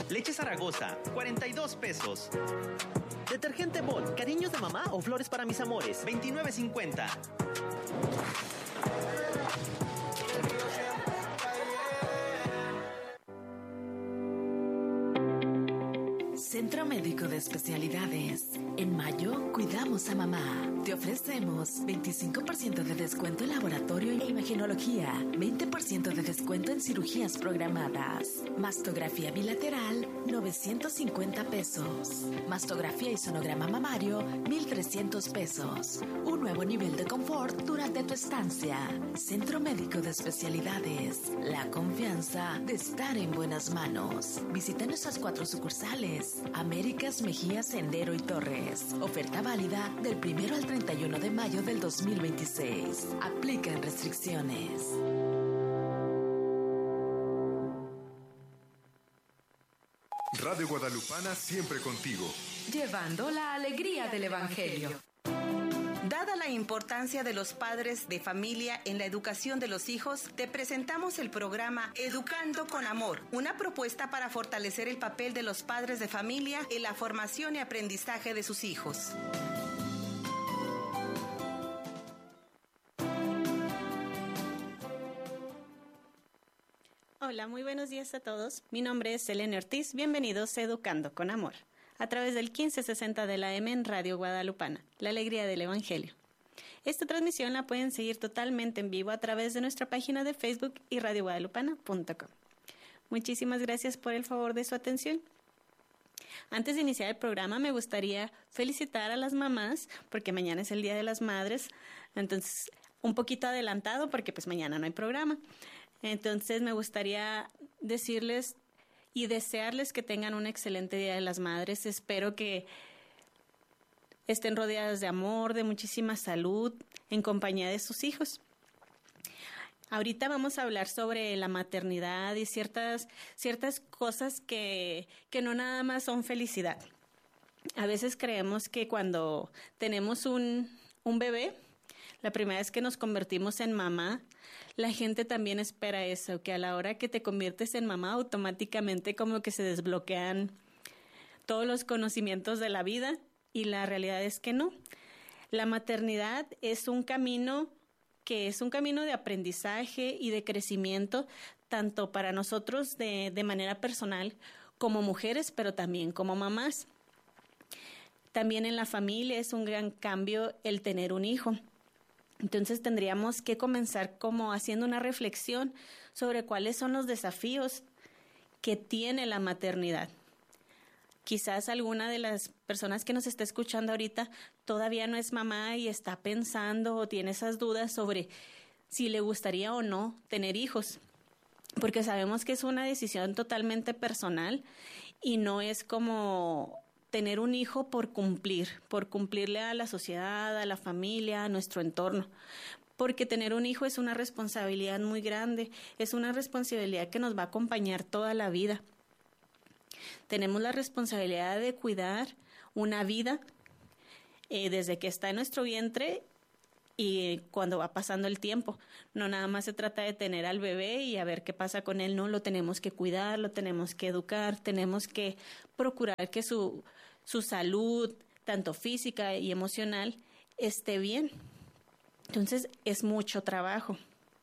Leche Zaragoza, 42 pesos. Detergente Bon, cariños de mamá o flores para mis amores, 29.50. Centro Médico de Especialidades. En mayo, cuidamos a mamá. Te ofrecemos 25% de descuento en laboratorio e imagenología, 20% de descuento en cirugías programadas. Mastografía bilateral, 950 pesos. Mastografía y sonograma mamario, 1,300 pesos. Un nuevo nivel de confort durante tu estancia. Centro Médico de Especialidades. La confianza de estar en buenas manos. Visita nuestras 4 sucursales. Américas, Mejía, Sendero y Torres. Oferta válida del 1 al 31 de mayo del 2026. Aplican restricciones. Radio Guadalupana siempre contigo. Llevando la alegría del Evangelio. Dada la importancia de los padres de familia en la educación de los hijos, te presentamos el programa Educando con Amor, una propuesta para fortalecer el papel de los padres de familia en la formación y aprendizaje de sus hijos. Hola, muy buenos días a todos. Mi nombre es Elena Ortiz. Bienvenidos a Educando con Amor, a través del 1560 de la AM en Radio Guadalupana, la alegría del Evangelio. Esta transmisión la pueden seguir totalmente en vivo a través de nuestra página de Facebook y radioguadalupana.com. Muchísimas gracias por el favor de su atención. Antes de iniciar el programa, me gustaría felicitar a las mamás, porque mañana es el Día de las Madres, entonces un poquito adelantado, porque pues mañana no hay programa. Entonces me gustaría decirles y desearles que tengan un excelente Día de las Madres. Espero que estén rodeadas de amor, de muchísima salud, en compañía de sus hijos. Ahorita vamos a hablar sobre la maternidad y ciertas cosas que no nada más son felicidad. A veces creemos que cuando tenemos un bebé, la primera vez que nos convertimos en mamá, la gente también espera eso, que a la hora que te conviertes en mamá, automáticamente como que se desbloquean todos los conocimientos de la vida, y la realidad es que no. La maternidad es un camino de aprendizaje y de crecimiento, tanto para nosotros de manera personal como mujeres, pero también como mamás. También en la familia es un gran cambio el tener un hijo. Entonces tendríamos que comenzar como haciendo una reflexión sobre cuáles son los desafíos que tiene la maternidad. Quizás alguna de las personas que nos está escuchando ahorita todavía no es mamá y está pensando o tiene esas dudas sobre si le gustaría o no tener hijos, porque sabemos que es una decisión totalmente personal y no es como tener un hijo por cumplirle a la sociedad, a la familia, a nuestro entorno. Porque tener un hijo es una responsabilidad muy grande, es una responsabilidad que nos va a acompañar toda la vida. Tenemos la responsabilidad de cuidar una vida desde que está en nuestro vientre y cuando va pasando el tiempo. No nada más se trata de tener al bebé y a ver qué pasa con él, no, lo tenemos que cuidar, lo tenemos que educar, tenemos que procurar que su salud, tanto física y emocional, esté bien. Entonces es mucho trabajo.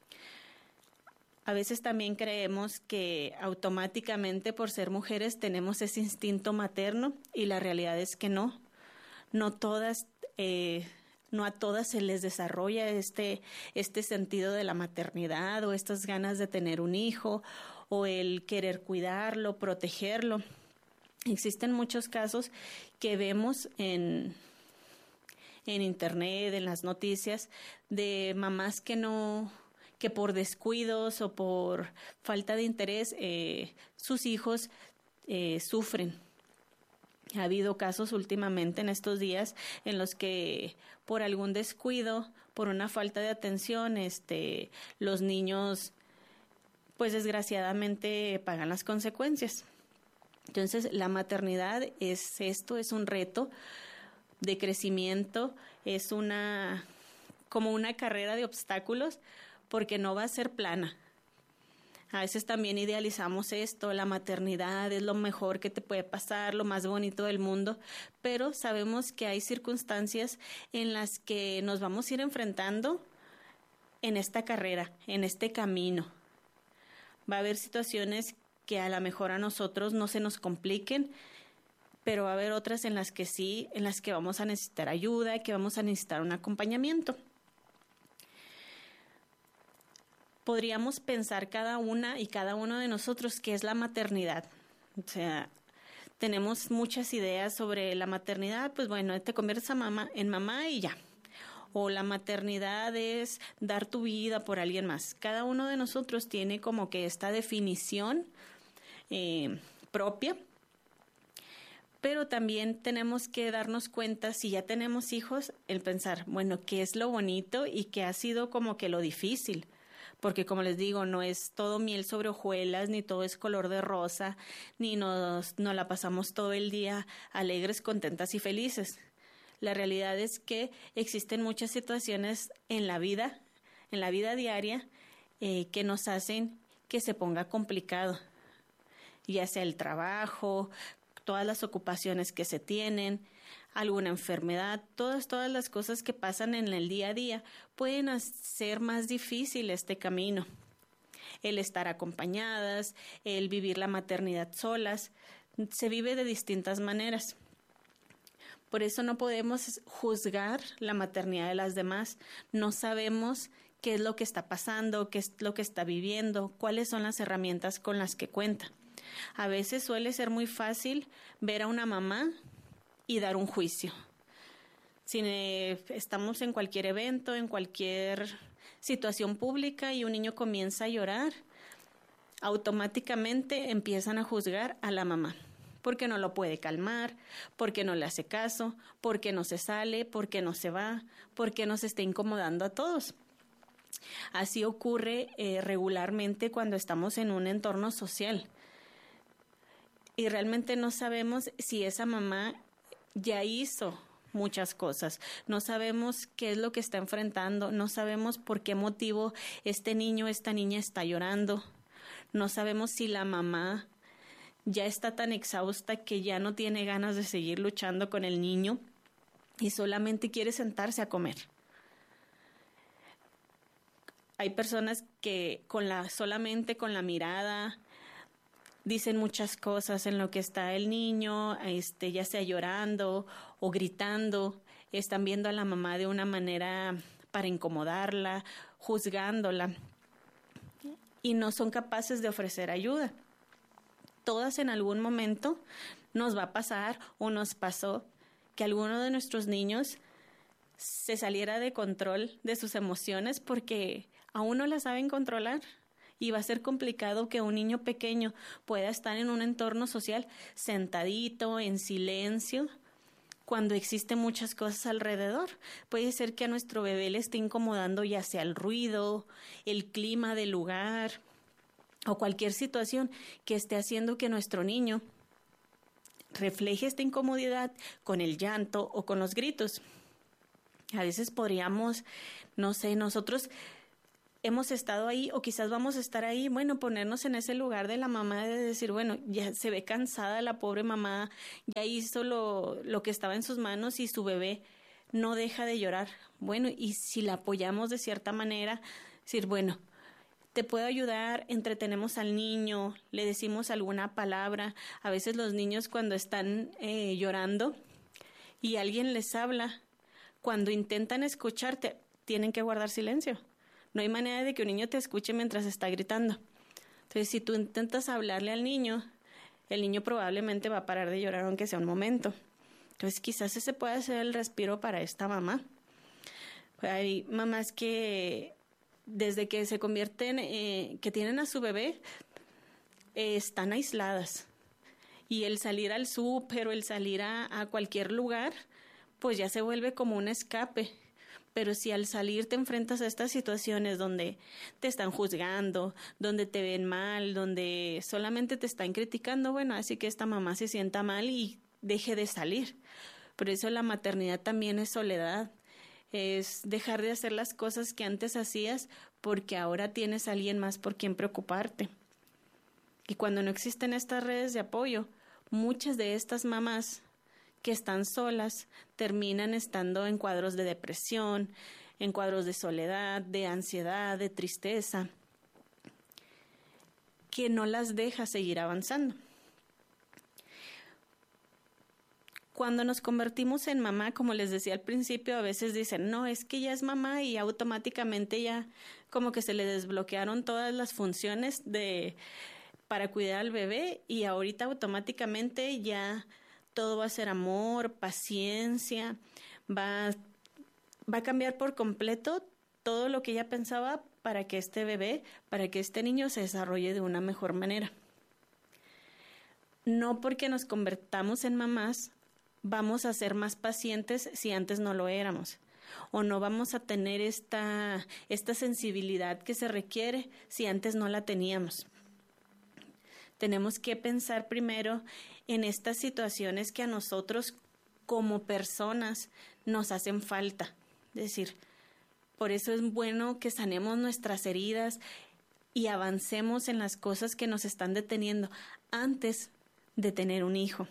A veces también creemos que automáticamente por ser mujeres tenemos ese instinto materno y la realidad es que no. No a todas se les desarrolla este sentido de la maternidad o estas ganas de tener un hijo o el querer cuidarlo, protegerlo. Existen muchos casos que vemos en internet, en las noticias, de mamás que por descuidos o por falta de interés sus hijos sufren. Ha habido casos últimamente en estos días en los que por algún descuido, por una falta de atención, los niños pues desgraciadamente pagan las consecuencias. Entonces la maternidad es un reto de crecimiento, es como una carrera de obstáculos porque no va a ser plana. A veces también idealizamos esto, la maternidad es lo mejor que te puede pasar, lo más bonito del mundo, pero sabemos que hay circunstancias en las que nos vamos a ir enfrentando en esta carrera, en este camino. Va a haber situaciones que a lo mejor a nosotros no se nos compliquen, pero va a haber otras en las que sí, en las que vamos a necesitar ayuda, que vamos a necesitar un acompañamiento. Podríamos pensar cada una y cada uno de nosotros qué es la maternidad. O sea, tenemos muchas ideas sobre la maternidad, pues bueno, te conviertes en mamá y ya. O la maternidad es dar tu vida por alguien más. Cada uno de nosotros tiene como que esta definición propia, pero también tenemos que darnos cuenta, si ya tenemos hijos, el pensar, bueno, qué es lo bonito y qué ha sido como que lo difícil. Porque como les digo, no es todo miel sobre hojuelas, ni todo es color de rosa, ni nos la pasamos todo el día alegres, contentas y felices. La realidad es que existen muchas situaciones en la vida diaria, que nos hacen que se ponga complicado, ya sea el trabajo, todas las ocupaciones que se tienen, alguna enfermedad, todas las cosas que pasan en el día a día pueden hacer más difícil este camino. El estar acompañadas, el vivir la maternidad solas, se vive de distintas maneras. Por eso no podemos juzgar la maternidad de las demás. No sabemos qué es lo que está pasando, qué es lo que está viviendo, cuáles son las herramientas con las que cuenta. A veces suele ser muy fácil ver a una mamá y dar un juicio. Si estamos en cualquier evento, en cualquier situación pública y un niño comienza a llorar, automáticamente empiezan a juzgar a la mamá. Porque no lo puede calmar, porque no le hace caso, porque no se sale, porque no se va, porque nos está incomodando a todos. Así ocurre regularmente cuando estamos en un entorno social. Y realmente no sabemos si esa mamá ya hizo muchas cosas. No sabemos qué es lo que está enfrentando, no sabemos por qué motivo este niño, esta niña está llorando. No sabemos si la mamá ya está tan exhausta que ya no tiene ganas de seguir luchando con el niño y solamente quiere sentarse a comer. Hay personas que solamente con la mirada dicen muchas cosas en lo que está el niño, ya sea llorando o gritando, están viendo a la mamá de una manera para incomodarla, juzgándola y no son capaces de ofrecer ayuda. Todas en algún momento nos va a pasar o nos pasó que alguno de nuestros niños se saliera de control de sus emociones porque aún no las saben controlar y va a ser complicado que un niño pequeño pueda estar en un entorno social sentadito, en silencio, cuando existen muchas cosas alrededor. Puede ser que a nuestro bebé le esté incomodando ya sea el ruido, el clima del lugar o cualquier situación que esté haciendo que nuestro niño refleje esta incomodidad con el llanto o con los gritos. A veces podríamos, no sé, nosotros hemos estado ahí o quizás vamos a estar ahí, bueno, ponernos en ese lugar de la mamá de decir, bueno, ya se ve cansada la pobre mamá, ya hizo lo que estaba en sus manos y su bebé no deja de llorar. Bueno, y si la apoyamos de cierta manera, decir, bueno, te puedo ayudar, entretenemos al niño, le decimos alguna palabra. A veces los niños cuando están llorando y alguien les habla, cuando intentan escucharte, tienen que guardar silencio. No hay manera de que un niño te escuche mientras está gritando. Entonces, si tú intentas hablarle al niño, el niño probablemente va a parar de llorar aunque sea un momento. Entonces, quizás ese pueda ser el respiro para esta mamá. Hay mamás que desde que se convierten, que tienen a su bebé, están aisladas. Y el salir al súper o el salir a cualquier lugar, pues ya se vuelve como un escape. Pero si al salir te enfrentas a estas situaciones donde te están juzgando, donde te ven mal, donde solamente te están criticando, bueno, así que esta mamá se sienta mal y deje de salir. Por eso la maternidad también es soledad. Es dejar de hacer las cosas que antes hacías porque ahora tienes a alguien más por quien preocuparte. Y cuando no existen estas redes de apoyo, muchas de estas mamás que están solas terminan estando en cuadros de depresión, en cuadros de soledad, de ansiedad, de tristeza, que no las deja seguir avanzando. Cuando nos convertimos en mamá, como les decía al principio, a veces dicen, no, es que ya es mamá y automáticamente ya como que se le desbloquearon todas las funciones para cuidar al bebé y ahorita automáticamente ya todo va a ser amor, paciencia, va a cambiar por completo todo lo que ella pensaba para que este bebé, para que este niño se desarrolle de una mejor manera. No porque nos convertamos en mamás vamos a ser más pacientes si antes no lo éramos, o no vamos a tener esta sensibilidad que se requiere si antes no la teníamos. Tenemos que pensar primero en estas situaciones que a nosotros como personas nos hacen falta. Es decir, por eso es bueno que sanemos nuestras heridas y avancemos en las cosas que nos están deteniendo antes de tener un hijo.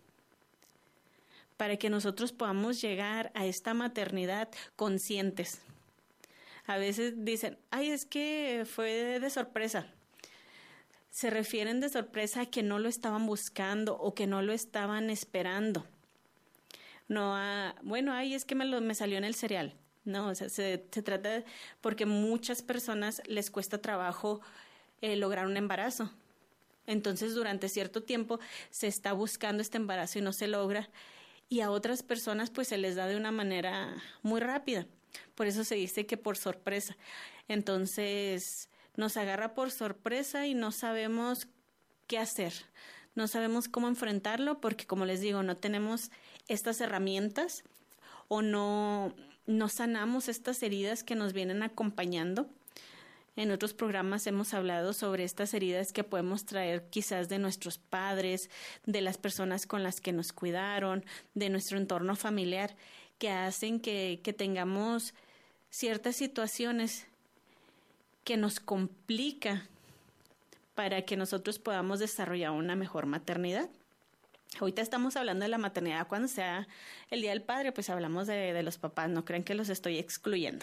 Para que nosotros podamos llegar a esta maternidad conscientes. A veces dicen, ay, es que fue de sorpresa. Se refieren de sorpresa a que no lo estaban buscando o que no lo estaban esperando. No bueno, ay, es que me salió en el cereal. No, o sea, se trata porque muchas personas les cuesta trabajo lograr un embarazo. Entonces, durante cierto tiempo se está buscando este embarazo y no se logra. Y a otras personas pues se les da de una manera muy rápida. Por eso se dice que por sorpresa. Entonces nos agarra por sorpresa y no sabemos qué hacer. No sabemos cómo enfrentarlo porque, como les digo, no tenemos estas herramientas o no sanamos estas heridas que nos vienen acompañando. En otros programas hemos hablado sobre estas heridas que podemos traer quizás de nuestros padres, de las personas con las que nos cuidaron, de nuestro entorno familiar, que hacen que tengamos ciertas situaciones que nos complica para que nosotros podamos desarrollar una mejor maternidad. Ahorita estamos hablando de la maternidad cuando sea el Día del Padre, pues hablamos de los papás, no crean que los estoy excluyendo.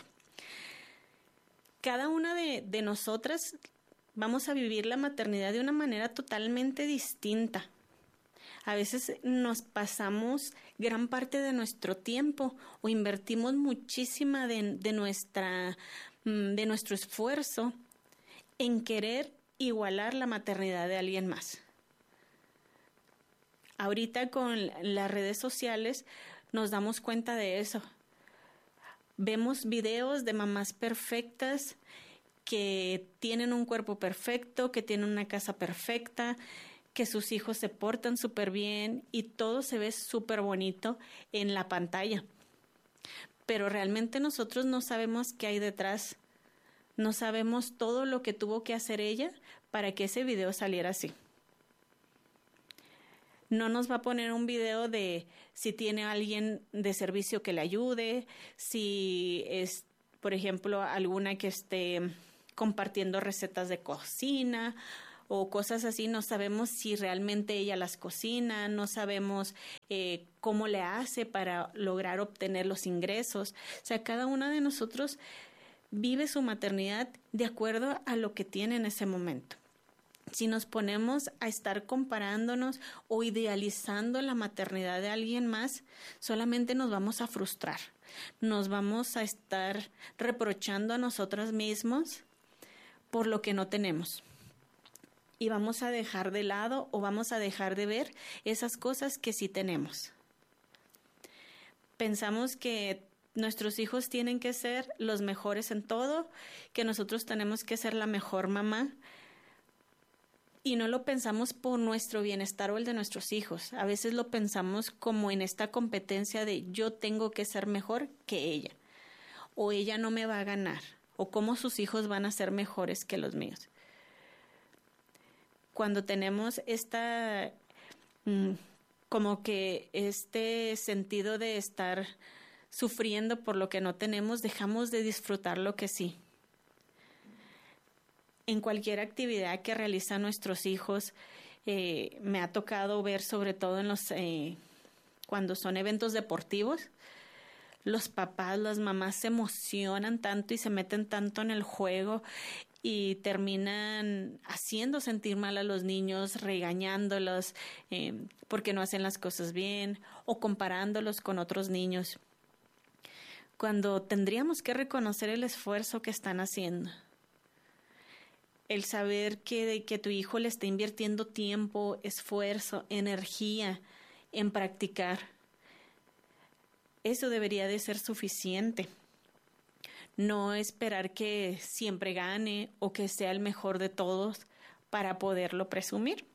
Cada una de nosotras vamos a vivir la maternidad de una manera totalmente distinta. A veces nos pasamos gran parte de nuestro tiempo o invertimos muchísima de nuestro esfuerzo en querer igualar la maternidad de alguien más. Ahorita con las redes sociales nos damos cuenta de eso. Vemos videos de mamás perfectas que tienen un cuerpo perfecto, que tienen una casa perfecta, que sus hijos se portan súper bien y todo se ve súper bonito en la pantalla. Pero realmente nosotros no sabemos qué hay detrás. No sabemos todo lo que tuvo que hacer ella para que ese video saliera así. No nos va a poner un video de si tiene alguien de servicio que le ayude, si es, por ejemplo, alguna que esté compartiendo recetas de cocina o cosas así. No sabemos si realmente ella las cocina, no sabemos cómo le hace para lograr obtener los ingresos. O sea, cada una de nosotros vive su maternidad de acuerdo a lo que tiene en ese momento. Si nos ponemos a estar comparándonos o idealizando la maternidad de alguien más, solamente nos vamos a frustrar. Nos vamos a estar reprochando a nosotros mismos por lo que no tenemos. Y vamos a dejar de lado o vamos a dejar de ver esas cosas que sí tenemos. Pensamos que nuestros hijos tienen que ser los mejores en todo, que nosotros tenemos que ser la mejor mamá. Y no lo pensamos por nuestro bienestar o el de nuestros hijos. A veces lo pensamos como en esta competencia de yo tengo que ser mejor que ella. O ella no me va a ganar. O cómo sus hijos van a ser mejores que los míos. Cuando tenemos como que este sentido de estar sufriendo por lo que no tenemos, dejamos de disfrutar lo que sí. en cualquier actividad que realizan nuestros hijos. Me ha tocado ver, sobre todo en cuando son eventos deportivos, los papás, las mamás se emocionan tanto y se meten tanto en el juego y terminan haciendo sentir mal a los niños, regañándolos porque no hacen las cosas bien o comparándolos con otros niños, cuando tendríamos que reconocer el esfuerzo que están haciendo. El saber que tu hijo le está invirtiendo tiempo, esfuerzo, energía en practicar, eso debería de ser suficiente. No esperar que siempre gane o que sea el mejor de todos para poderlo presumir.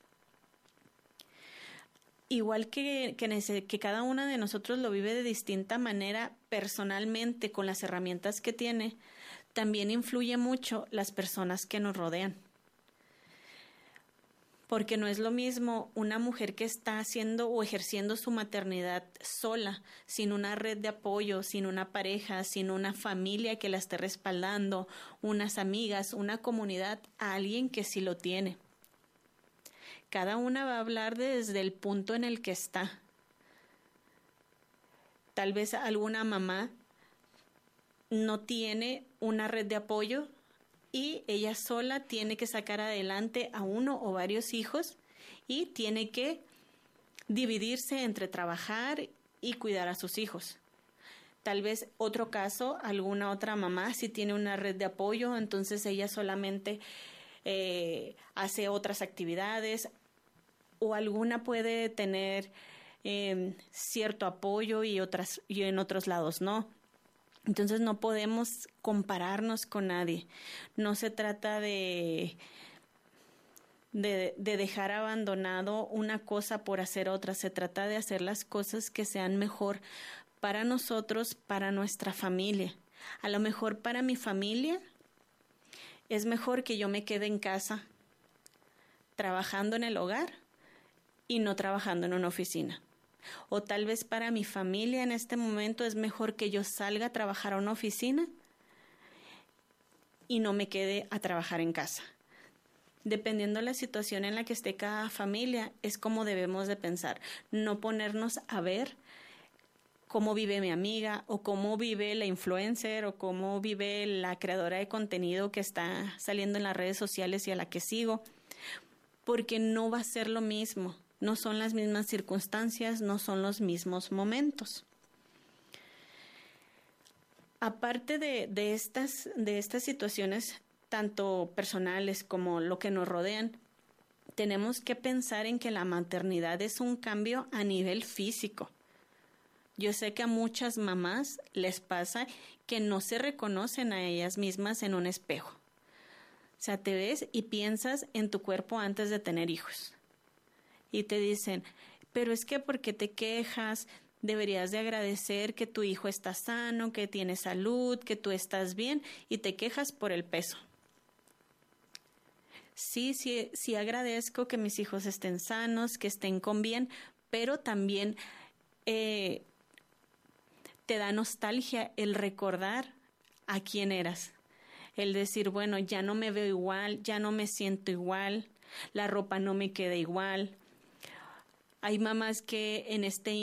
Igual que cada una de nosotros lo vive de distinta manera personalmente con las herramientas que tiene, también influye mucho las personas que nos rodean. Porque no es lo mismo una mujer que está haciendo o ejerciendo su maternidad sola, sin una red de apoyo, sin una pareja, sin una familia que la esté respaldando, unas amigas, una comunidad, a alguien que sí lo tiene. Cada una va a hablar desde el punto en el que está. Tal vez alguna mamá no tiene una red de apoyo y ella sola tiene que sacar adelante a uno o varios hijos y tiene que dividirse entre trabajar y cuidar a sus hijos. Tal vez otro caso, alguna otra mamá sí tiene una red de apoyo, entonces ella solamente hace otras actividades, o alguna puede tener cierto apoyo y en otros lados no. Entonces no podemos compararnos con nadie. No se trata de dejar abandonado una cosa por hacer otra. Se trata de hacer las cosas que sean mejor para nosotros, para nuestra familia. A lo mejor para mi familia es mejor que yo me quede en casa trabajando en el hogar y no trabajando en una oficina. O tal vez para mi familia en este momento es mejor que yo salga a trabajar a una oficina y no me quede a trabajar en casa. Dependiendo de la situación en la que esté cada familia, es como debemos de pensar. No ponernos a ver cómo vive mi amiga o cómo vive la influencer o cómo vive la creadora de contenido que está saliendo en las redes sociales y a la que sigo, porque no va a ser lo mismo. No son las mismas circunstancias, no son los mismos momentos. Aparte de estas situaciones, tanto personales como lo que nos rodean, tenemos que pensar en que la maternidad es un cambio a nivel físico. Yo sé que a muchas mamás les pasa que no se reconocen a ellas mismas en un espejo. O sea, te ves y piensas en tu cuerpo antes de tener hijos. Y te dicen, pero es que ¿por qué te quejas? Deberías de agradecer que tu hijo está sano, que tiene salud, que tú estás bien y te quejas por el peso. Sí agradezco que mis hijos estén sanos, que estén con bien, pero también te da nostalgia el recordar a quién eras. El decir, bueno, ya no me veo igual, ya no me siento igual, la ropa no me queda igual. Hay mamás que en este